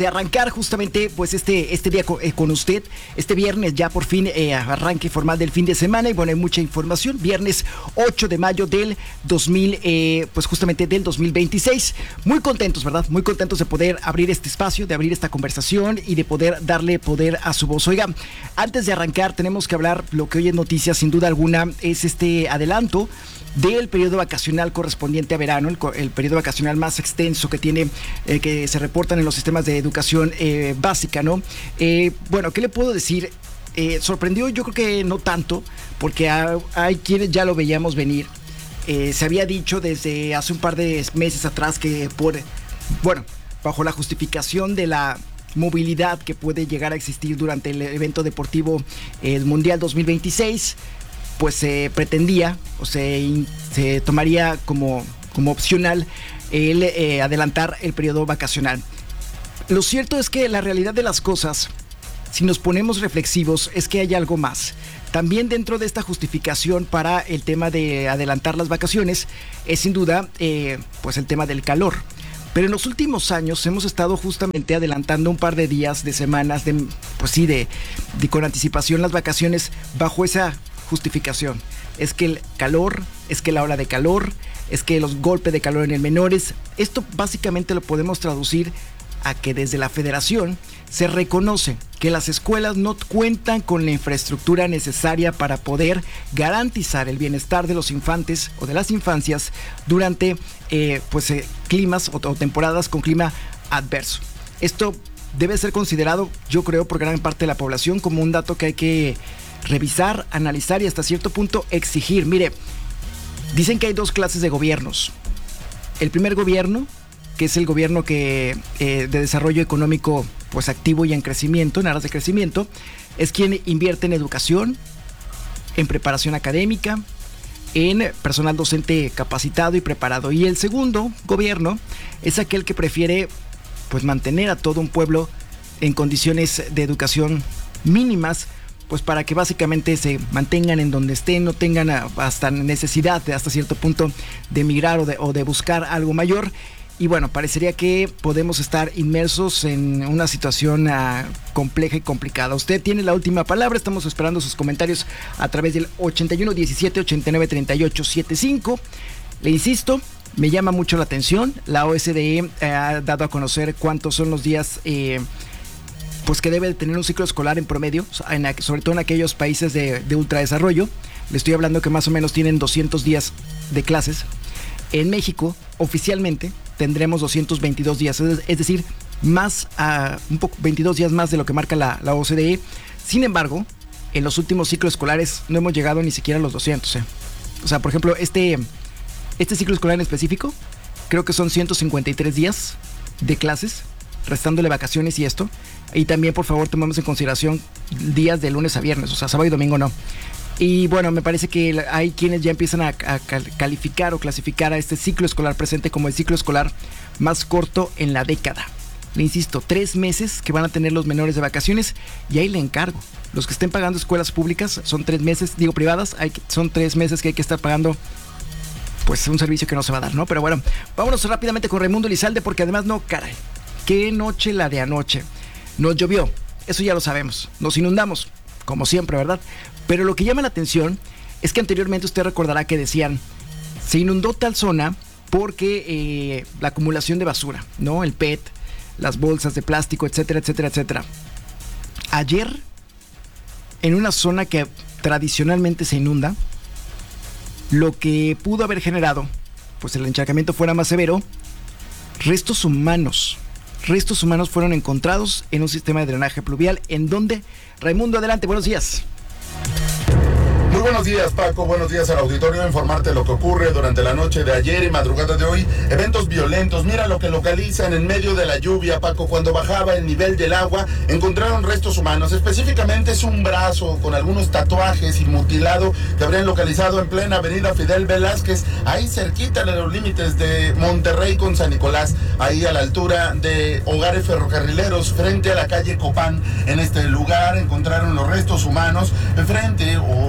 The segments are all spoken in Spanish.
de arrancar justamente pues este día con usted, este viernes ya por fin arranque formal del fin de semana y bueno, hay mucha información, viernes 8 de mayo del 2000, pues justamente del 2026, muy contentos, ¿verdad? Muy contentos de poder abrir este espacio, de abrir esta conversación y de poder darle poder a su voz. Oiga, antes de arrancar tenemos que hablar, lo que hoy es noticia sin duda alguna, es este adelanto del periodo vacacional correspondiente a verano, el periodo vacacional más extenso que tiene, que se reportan en los sistemas de educación básica, ¿no? Bueno, ¿qué le puedo decir? Sorprendió, yo creo que no tanto, porque hay quienes ya lo veíamos venir. Se había dicho desde hace un par de meses atrás que bajo la justificación de la movilidad que puede llegar a existir durante el evento deportivo Mundial 2026, pues se pretendía o se tomaría como opcional el adelantar el periodo vacacional. Lo cierto es que la realidad de las cosas, si nos ponemos reflexivos, es que hay algo más. También dentro de esta justificación para el tema de adelantar las vacaciones es sin duda pues el tema del calor. Pero en los últimos años hemos estado justamente adelantando un par de días, de semanas, con anticipación las vacaciones bajo esa justificación. Es que el calor, es que la ola de calor, es que los golpes de calor en el menores. Esto básicamente lo podemos traducir a que desde la federación se reconoce que las escuelas no cuentan con la infraestructura necesaria para poder garantizar el bienestar de los infantes o de las infancias durante climas o temporadas con clima adverso. Esto debe ser considerado, yo creo, por gran parte de la población como un dato que hay que revisar, analizar y hasta cierto punto exigir. Mire, dicen que hay dos clases de gobiernos. El primer gobierno, que es el gobierno de desarrollo económico pues activo y en crecimiento, en aras de crecimiento, es quien invierte en educación, en preparación académica, en personal docente capacitado y preparado. Y el segundo gobierno es aquel que prefiere pues mantener a todo un pueblo en condiciones de educación mínimas, pues para que básicamente se mantengan en donde estén, no tengan hasta necesidad hasta cierto punto de emigrar o de buscar algo mayor. Y bueno, parecería que podemos estar inmersos en una situación compleja y complicada. Usted tiene la última palabra, estamos esperando sus comentarios a través del 81 17 89 38 75. Le insisto, me llama mucho la atención, la OSDE ha dado a conocer cuántos son los días pues que debe de tener un ciclo escolar en promedio, sobre todo en aquellos países de ultradesarrollo. Le estoy hablando que más o menos tienen 200 días de clases. En México, oficialmente, tendremos 222 días, es decir, 22 días más de lo que marca la OCDE. Sin embargo, en los últimos ciclos escolares no hemos llegado ni siquiera a los 200. O sea, por ejemplo, este ciclo escolar en específico, creo que son 153 días de clases, restándole vacaciones y esto. Y también, por favor, tomemos en consideración días de lunes a viernes, o sea, sábado y domingo no. Y bueno, me parece que hay quienes ya empiezan a calificar o clasificar a este ciclo escolar presente como el ciclo escolar más corto en la década. Le insisto, 3 meses que van a tener los menores de vacaciones, y ahí le encargo. Los que estén pagando escuelas públicas son 3 meses, privadas, son 3 meses que hay que estar pagando pues un servicio que no se va a dar, ¿no? Pero bueno, vámonos rápidamente con Raimundo Elizalde, porque además caray, qué noche la de anoche. Nos llovió, eso ya lo sabemos, nos inundamos, como siempre, ¿verdad? Pero lo que llama la atención es que anteriormente usted recordará que decían, se inundó tal zona porque la acumulación de basura, ¿no? El PET, las bolsas de plástico, etcétera, etcétera, etcétera. Ayer, en una zona que tradicionalmente se inunda, lo que pudo haber generado, pues el encharcamiento fuera más severo, restos humanos fueron encontrados en un sistema de drenaje pluvial. ¿En donde? Raimundo, adelante, buenos días. Muy buenos días, Paco, buenos días al auditorio. Informarte lo que ocurre durante la noche de ayer y madrugada de hoy. Eventos violentos. Mira lo que localizan en medio de la lluvia, Paco. Cuando bajaba el nivel del agua, encontraron restos humanos. Específicamente es un brazo con algunos tatuajes y mutilado que habrían localizado en plena avenida Fidel Velázquez, ahí cerquita de los límites de Monterrey con San Nicolás, ahí a la altura de Hogares Ferrocarrileros, frente a la calle Copán. En este lugar encontraron los restos humanos frente a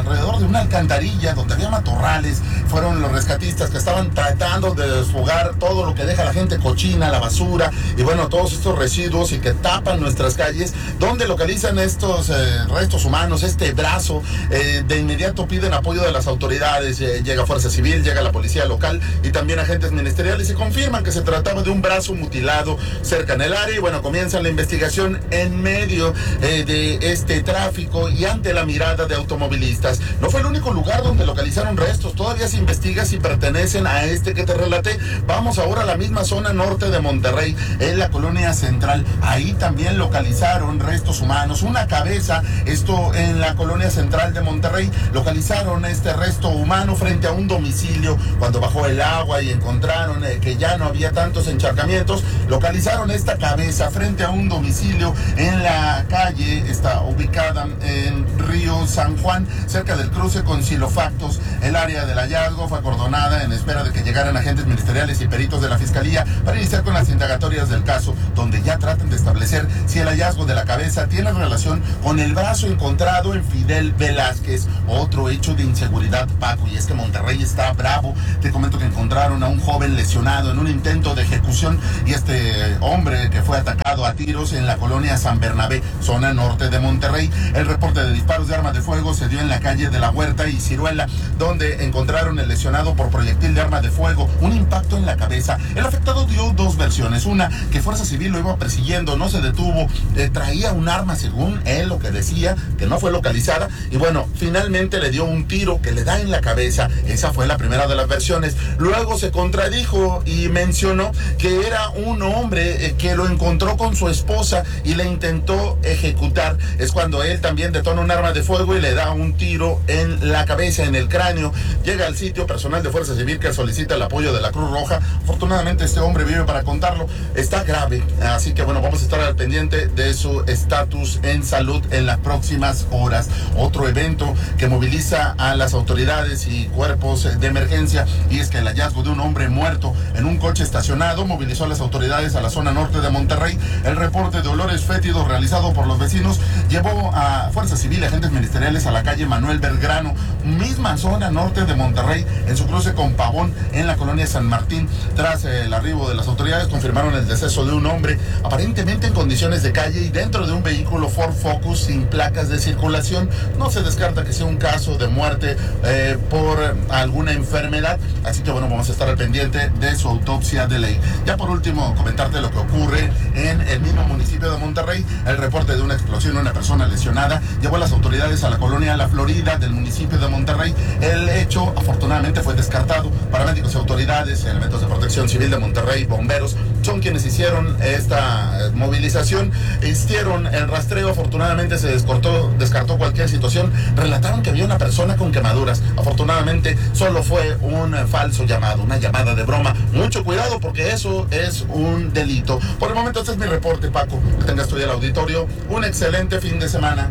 alrededor de una alcantarilla donde había matorrales. Fueron los rescatistas que estaban tratando de desfogar todo lo que deja la gente cochina, la basura y bueno, todos estos residuos y que tapan nuestras calles, donde localizan estos restos humanos, este brazo. De inmediato piden apoyo de las autoridades, llega Fuerza Civil, llega la policía local y también agentes ministeriales y confirman que se trataba de un brazo mutilado cerca en el área y bueno, comienza la investigación en medio de este tráfico y ante la mirada de automovilistas. No fue el único lugar donde localizaron restos, todavía se investiga si pertenecen a este que te relaté. Vamos ahora a la misma zona norte de Monterrey, en la colonia central. Ahí también localizaron restos humanos, una cabeza, esto en la colonia central de Monterrey. Localizaron este resto humano frente a un domicilio cuando bajó el agua y encontraron que ya no había tantos encharcamientos. Localizaron esta cabeza frente a un domicilio en la calle, está ubicada en Río San Juan, cerca del cruce con Silofactos. El área del hallazgo fue acordonada en espera de que llegaran agentes ministeriales y peritos de la Fiscalía para iniciar con las indagatorias del caso, donde ya tratan de establecer si el hallazgo de la cabeza tiene relación con el brazo encontrado en Fidel Velázquez. Otro hecho de inseguridad, Paco, y es que Monterrey está bravo. Te comento que encontraron a un joven lesionado en un intento de ejecución y este hombre que fue atacado a tiros en la colonia San Bernabé, zona norte de Monterrey. El reporte de disparos de arma de fuego se dio en la calle de la Huerta y Ciruela, donde encontraron el lesionado por proyectil de arma de fuego, un impacto en la cabeza. El afectado dio dos versiones, una que Fuerza Civil lo iba persiguiendo, no se detuvo, traía un arma según él lo que decía, que no fue localizada y bueno, finalmente le dio un tiro que le da en la cabeza. Esa fue la primera de las versiones. Luego se contradijo y mencionó que era un hombre que lo encontró con su esposa y le intentó ejecutar. Es cuando él también detona un arma de fuego y le da un tiro en la cabeza, en el cráneo. Llega al sitio personal de Fuerza Civil que solicita el apoyo de la Cruz Roja. Afortunadamente este hombre vive para contarlo. Está grave, así que bueno, vamos a estar al pendiente de su estatus en salud en las próximas horas. Otro evento que moviliza a las autoridades y cuerpos de emergencia, y es que el hallazgo de un hombre muerto en un coche estacionado movilizó a las autoridades a la zona norte de Monterrey. El reporte de olores fétidos realizado por los vecinos llevó a Fuerza Civil y agentes ministeriales a la calle Manuel Belgrano, misma zona norte de Monterrey, en su cruce con Pavón, en la colonia San Martín. Tras el arribo de las autoridades, confirmaron el deceso de un hombre, aparentemente en condiciones de calle y dentro de un vehículo Ford Focus sin placas de circulación. No se descarta que sea un caso de muerte por alguna enfermedad, así que bueno, vamos a estar al pendiente de su autopsia de ley. Ya por último, comentarte lo que ocurre en el mismo municipio de Monterrey. El reporte de una explosión, una persona lesionada, llevó a las autoridades a la colonia La Florida del municipio de Monterrey. El hecho afortunadamente fue descartado. Paramédicos y autoridades, elementos de protección civil de Monterrey, bomberos, son quienes hicieron esta movilización, hicieron el rastreo. Afortunadamente se descartó cualquier situación. Relataron que había una persona con quemaduras. Afortunadamente solo fue un falso llamado, una llamada de broma. Mucho cuidado porque eso es un delito. Por el momento este es mi reporte, Paco. Que tengas tú y el auditorio un excelente fin de semana.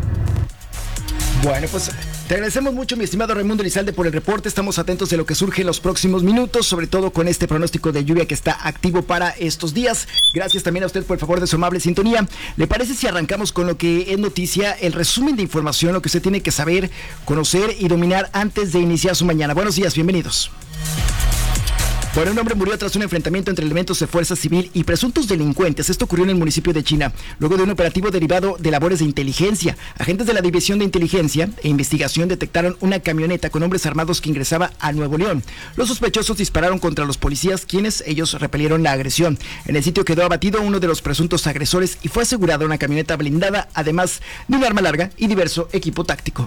Bueno, pues te agradecemos mucho, mi estimado Raimundo Elizalde, por el reporte. Estamos atentos de lo que surge en los próximos minutos, sobre todo con este pronóstico de lluvia que está activo para estos días. Gracias también a usted por el favor de su amable sintonía. ¿Le parece si arrancamos con lo que es noticia, el resumen de información, lo que usted tiene que saber, conocer y dominar antes de iniciar su mañana? Buenos días, bienvenidos. Bueno, un hombre murió tras un enfrentamiento entre elementos de Fuerza Civil y presuntos delincuentes. Esto ocurrió en el municipio de China, luego de un operativo derivado de labores de inteligencia. Agentes de la División de Inteligencia e Investigación detectaron una camioneta con hombres armados que ingresaba a Nuevo León. Los sospechosos dispararon contra los policías, quienes ellos repelieron la agresión. En el sitio quedó abatido uno de los presuntos agresores y fue asegurada una camioneta blindada, además de un arma larga y diverso equipo táctico.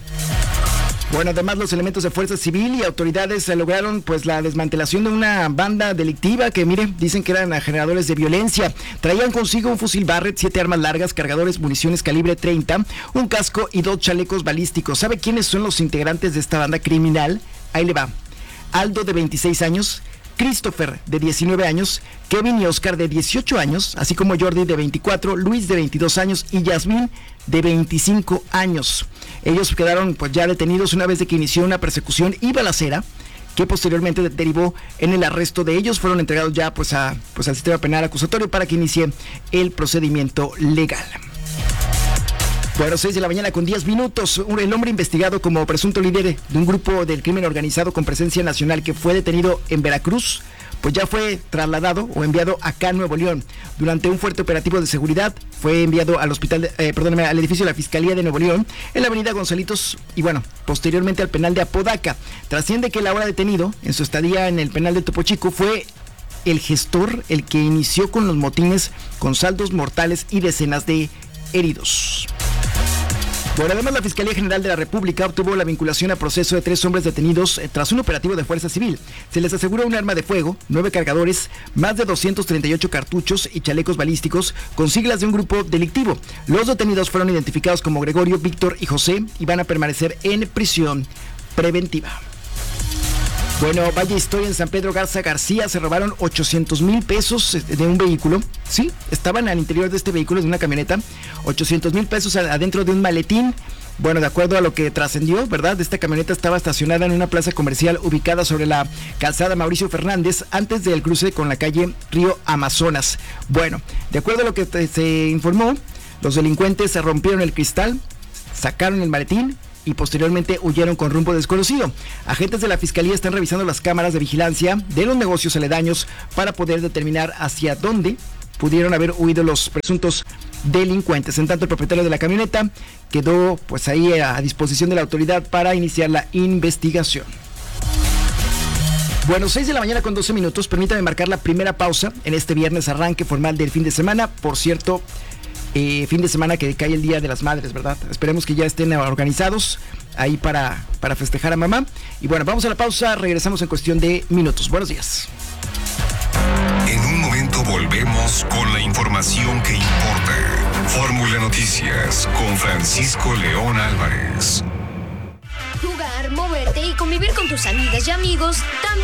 Bueno, además los elementos de Fuerza Civil y autoridades lograron pues la desmantelación de una banda delictiva que, mire, dicen que eran generadores de violencia. Traían consigo un fusil Barrett, 7 armas largas, cargadores, municiones calibre 30, un casco y 2 chalecos balísticos. ¿Sabe quiénes son los integrantes de esta banda criminal? Ahí le va. Aldo, de 26 años, Christopher, de 19 años, Kevin y Oscar, de 18 años, así como Jordi, de 24, Luis, de 22 años y Yasmín, de 25 años. Ellos quedaron pues ya detenidos una vez de que inició una persecución y balacera que posteriormente derivó en el arresto de ellos. Fueron entregados ya pues al sistema penal acusatorio para que inicie el procedimiento legal. Bueno, 6 de la mañana con 10 minutos. El hombre investigado como presunto líder de un grupo del crimen organizado con presencia nacional que fue detenido en Veracruz, pues ya fue trasladado o enviado acá a Nuevo León. Durante un fuerte operativo de seguridad, fue enviado al al edificio de la Fiscalía de Nuevo León, en la avenida Gonzalitos, y bueno, posteriormente al penal de Apodaca. Trasciende que el ahora detenido, en su estadía en el penal de Topo Chico, fue el gestor, el que inició con los motines, con saldos mortales y decenas de heridos. Bueno, además la Fiscalía General de la República obtuvo la vinculación a proceso de 3 hombres detenidos tras un operativo de Fuerza Civil. Se les aseguró un arma de fuego, 9 cargadores, más de 238 cartuchos y chalecos balísticos con siglas de un grupo delictivo. Los detenidos fueron identificados como Gregorio, Víctor y José y van a permanecer en prisión preventiva. Bueno, vaya historia en San Pedro Garza García. Se robaron 800,000 pesos de un vehículo. Sí, estaban al interior de este vehículo, de una camioneta. 800,000 pesos adentro de un maletín. Bueno, de acuerdo a lo que trascendió, ¿verdad? Esta camioneta estaba estacionada en una plaza comercial ubicada sobre la calzada Mauricio Fernández, antes del cruce con la calle Río Amazonas. Bueno, de acuerdo a lo que se informó, los delincuentes se rompieron el cristal, sacaron el maletín y posteriormente huyeron con rumbo desconocido. Agentes de la Fiscalía están revisando las cámaras de vigilancia de los negocios aledaños para poder determinar hacia dónde pudieron haber huido los presuntos delincuentes. En tanto, el propietario de la camioneta quedó pues ahí a disposición de la autoridad para iniciar la investigación. Bueno, 6 de la mañana con 12 minutos. Permítame marcar la primera pausa en este viernes, arranque formal del fin de semana. Por cierto, fin de semana que cae el Día de las Madres, ¿verdad? Esperemos que ya estén organizados ahí para festejar a mamá. Y bueno, vamos a la pausa, regresamos en cuestión de minutos. Buenos días. En un momento volvemos con la información que importa. Fórmula Noticias con Francisco León Álvarez. Jugar, moverte y convivir con tus amigas y amigos también